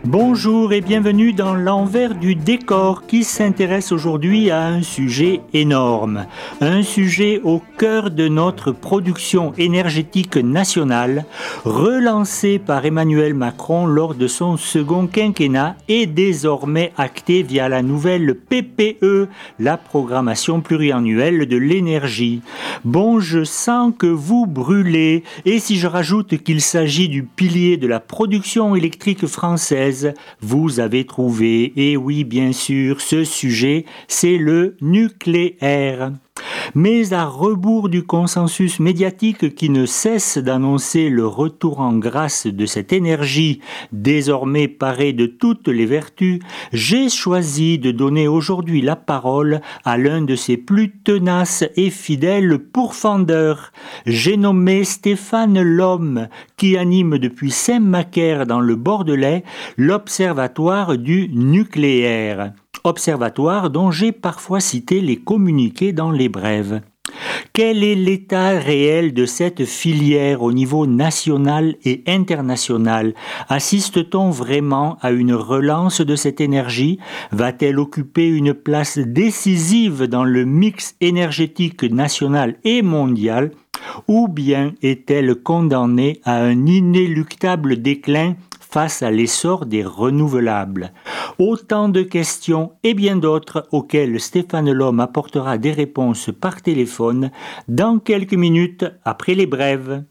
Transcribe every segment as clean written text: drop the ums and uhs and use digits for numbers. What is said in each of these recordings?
Bonjour et bienvenue dans l'envers du décor qui s'intéresse aujourd'hui à un sujet énorme. Un sujet au cœur de notre production énergétique nationale, relancé par Emmanuel Macron lors de son second quinquennat et désormais acté via la nouvelle PPE, la programmation pluriannuelle de l'énergie. Bon, je sens que vous brûlez, et si je rajoute qu'il s'agit du pilier de la production électrique française, vous avez trouvé, et oui bien sûr, ce sujet, c'est le nucléaire. Mais à rebours du consensus médiatique qui ne cesse d'annoncer le retour en grâce de cette énergie, désormais parée de toutes les vertus, j'ai choisi de donner aujourd'hui la parole à l'un de ses plus tenaces et fidèles pourfendeurs. J'ai nommé Stéphane Lhomme, qui anime depuis Saint-Macaire dans le Bordelais l'Observatoire du nucléaire. Observatoire dont j'ai parfois cité les communiqués dans les brèves. Quel est l'état réel de cette filière au niveau national et international? Assiste-t-on vraiment à une relance de cette énergie? Va-t-elle occuper une place décisive dans le mix énergétique national et mondial? Ou bien est-elle condamnée à un inéluctable déclin face à l'essor des renouvelables? Autant de questions et bien d'autres auxquelles Stéphane Lhomme apportera des réponses par téléphone dans quelques minutes après les brèves.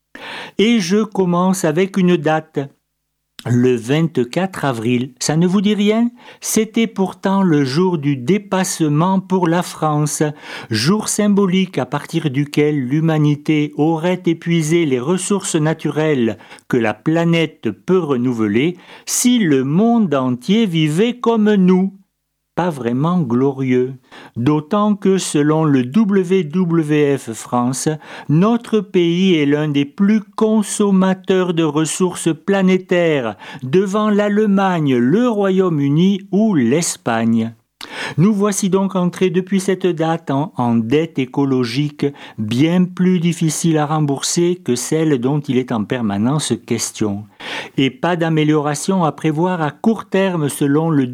Et je commence avec une date. Le 24 avril, ça ne vous dit rien? C'était pourtant le jour du dépassement pour la France, jour symbolique à partir duquel l'humanité aurait épuisé les ressources naturelles que la planète peut renouveler si le monde entier vivait comme nous. Pas vraiment glorieux, d'autant que selon le WWF France, notre pays est l'un des plus consommateurs de ressources planétaires, devant l'Allemagne, le Royaume-Uni ou l'Espagne. Nous voici donc entrés depuis cette date en dette écologique bien plus difficile à rembourser que celle dont il est en permanence question. Et pas d'amélioration à prévoir à court terme selon le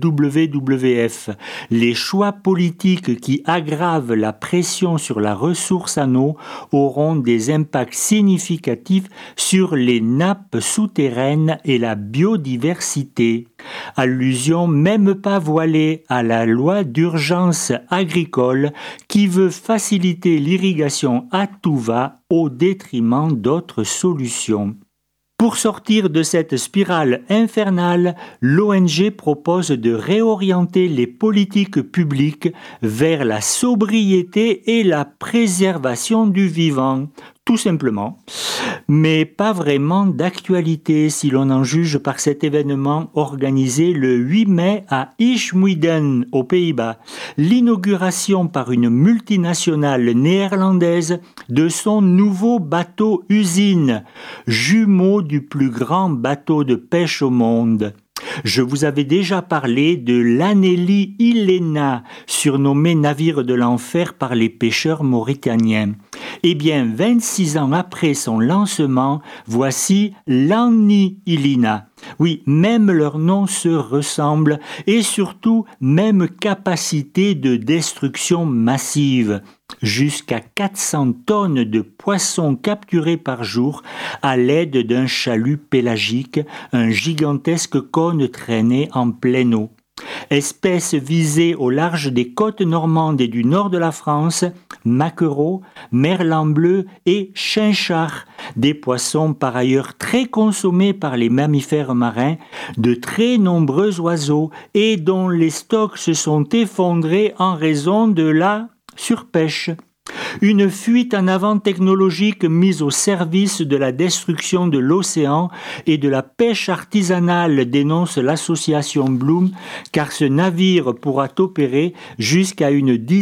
WWF. Les choix politiques qui aggravent la pression sur la ressource en eau auront des impacts significatifs sur les nappes souterraines et la biodiversité. Allusion même pas voilée à la loi d'urgence agricole qui veut faciliter l'irrigation à tout va au détriment d'autres solutions. Pour sortir de cette spirale infernale, l'ONG propose de réorienter les politiques publiques vers la sobriété et la préservation du vivant, tout simplement. Mais pas vraiment d'actualité si l'on en juge par cet événement organisé le 8 mai à IJmuiden, aux Pays-Bas. L'inauguration par une multinationale néerlandaise de son nouveau bateau-usine, jumeau du plus grand bateau de pêche au monde. Je vous avais déjà parlé de l'Anneli Ilena, surnommé navire de l'enfer par les pêcheurs mauritaniens. Eh bien, 26 ans après son lancement, voici l'Anni Ilina. Oui, même leur nom se ressemble et surtout même capacité de destruction massive. Jusqu'à 400 tonnes de poissons capturés par jour à l'aide d'un chalut pélagique, un gigantesque cône traîné en pleine eau. Espèces visées au large des côtes normandes et du nord de la France, maquereaux, merlan bleu et chinchard, des poissons par ailleurs très consommés par les mammifères marins, de très nombreux oiseaux et dont les stocks se sont effondrés en raison de la surpêche. Une fuite en avant technologique mise au service de la destruction de l'océan et de la pêche artisanale, dénonce l'association Bloom, car ce navire pourra opérer jusqu'à une dizaine